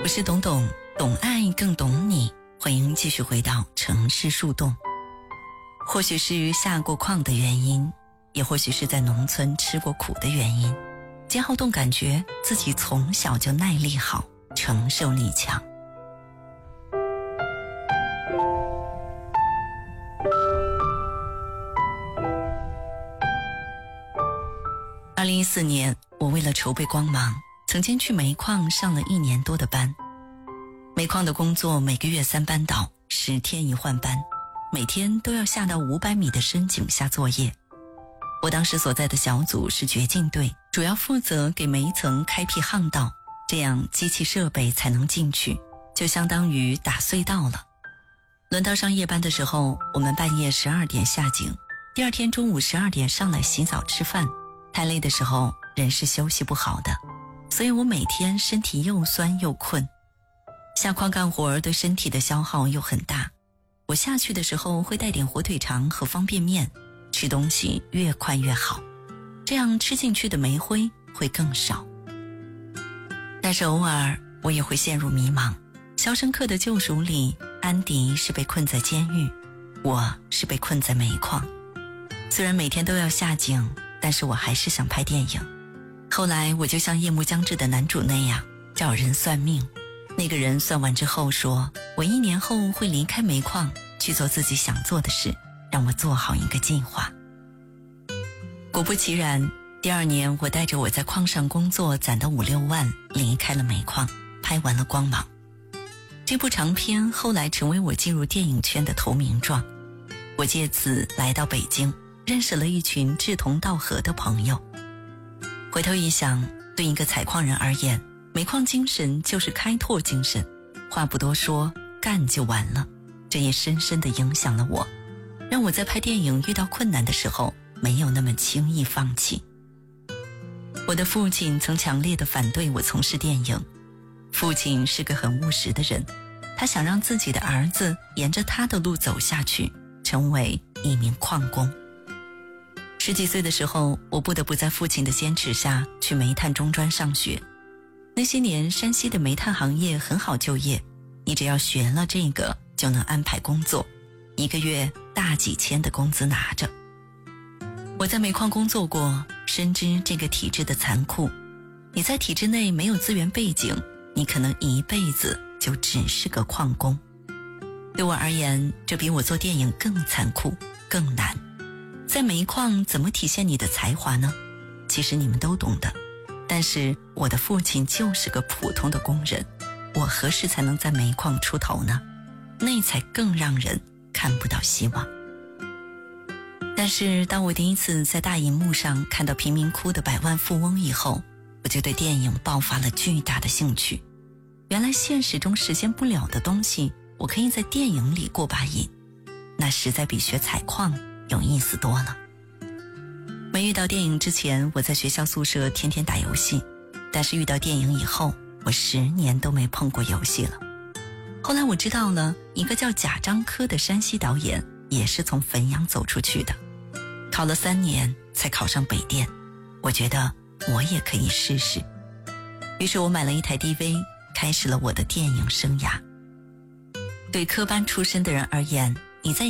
我是懂懂，懂爱更懂你。欢迎继续回到城市树洞。或许是下过矿的原因，也或许是在农村吃过苦的原因，金浩栋感觉自己从小就耐力好，承受力强。2014年，我为了筹备光芒，曾经去煤矿上了1年多的班。煤矿的工作每个月3班倒，10天一换班，每天都要下到500米的深井下作业。我当时所在的小组是掘进队，主要负责给煤层开辟巷道，这样机器设备才能进去，就相当于打隧道了。轮到上夜班的时候，我们半夜12点下井，第二天中午12点上来洗澡吃饭。太累的时候，人是休息不好的，所以我每天身体又酸又困。下矿干活对身体的消耗又很大，我下去的时候会带点火腿肠和方便面，吃东西越快越好，这样吃进去的煤灰会更少。但是偶尔我也会陷入迷茫。肖申克的救赎里，安迪是被困在监狱，我是被困在煤矿。虽然每天都要下井，但是我还是想拍电影。后来我就像夜幕将至的男主那样找人算命，那个人算完之后说，我1年后会离开煤矿，去做自己想做的事，让我做好一个计划。果不其然，第2年我带着我在矿上工作攒的5、6万离开了煤矿，拍完了光芒。这部长片后来成为我进入电影圈的投名状。我借此来到北京，认识了一群志同道合的朋友。回头一想，对一个采矿人而言，煤矿精神就是开拓精神，话不多说，干就完了。这也深深地影响了我，让我在拍电影遇到困难的时候没有那么轻易放弃。我的父亲曾强烈地反对我从事电影。父亲是个很务实的人，他想让自己的儿子沿着他的路走下去，成为一名矿工。10几岁的时候，我不得不在父亲的坚持下去煤炭中专上学。那些年，山西的煤炭行业很好就业，你只要学了这个就能安排工作，1个月大几千的工资拿着。我在煤矿工作过，深知这个体制的残酷。你在体制内没有资源背景，你可能一辈子就只是个矿工。对我而言，这比我做电影更残酷，更难。在煤矿怎么体现你的才华呢？其实你们都懂的。但是我的父亲就是个普通的工人，我何时才能在煤矿出头呢？那才更让人看不到希望。但是当我第一次在大荧幕上看到贫民窟的百万富翁以后，我就对电影爆发了巨大的兴趣。原来现实中实现不了的东西，我可以在电影里过把瘾，那实在比学采矿有意思多了。没遇到电影之前，我在学校宿舍天天打游戏，但是遇到电影以后，我10年都没碰过游戏了。后来我知道了，一个叫贾樟柯的山西导演也是从汾阳走出去的，考了3年才考上北电。我觉得我也可以试试，于是我买了一台 DV， 开始了我的电影生涯。对科班出身的人而言，你在